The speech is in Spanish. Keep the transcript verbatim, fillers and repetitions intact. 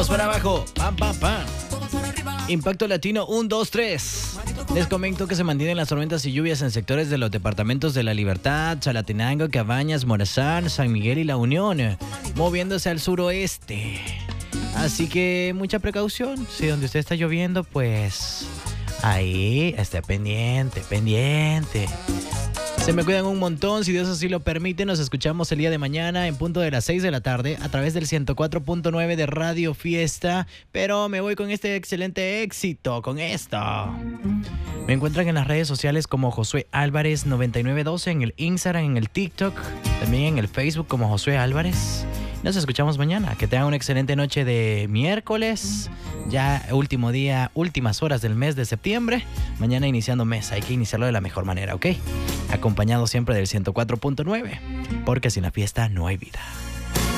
para abajo. Pam, pam, pam. Impacto Latino uno, dos, tres. Les comento que se mantienen las tormentas y lluvias en sectores de los departamentos de La Libertad, Chalatenango, Cabañas, Morazán, San Miguel y La Unión, moviéndose al suroeste. Así que mucha precaución. Si donde usted está lloviendo, pues ahí esté pendiente, pendiente. Se me cuidan un montón, si Dios así lo permite. Nos escuchamos el día de mañana en punto de las seis de la tarde a través del ciento cuatro punto nueve de Radio Fiesta. Pero me voy con este excelente éxito, con esto. Me encuentran en las redes sociales como Josué Álvarez noventa y nueve doce, en el Instagram, en el TikTok, también en el Facebook como Josué Álvarez. Nos escuchamos mañana. Que tengan una excelente noche de miércoles. Ya último día, últimas horas del mes de septiembre. Mañana iniciando mes. Hay que iniciarlo de la mejor manera, ¿ok? Acompañado siempre del ciento cuatro punto nueve. Porque sin la fiesta no hay vida.